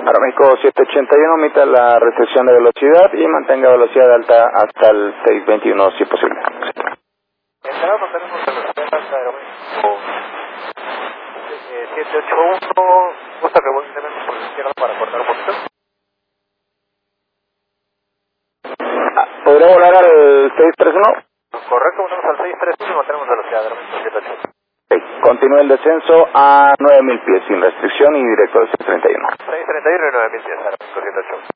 Aeroméxico 781, omita la restricción de velocidad y mantenga velocidad alta hasta el 621 si posible. Entrada, mantenemos velocidad alta Aeroméxico 781, gusta que volvemos por la izquierda para cortar un poquito. ¿Podría volar al 631? Correcto, volvemos al 631 y mantenemos velocidad Aeroméxico 781. Continúe el descenso a 9000 pies sin restricción y directo al 631. 631 y 9000 pies, Aeroméxico 781.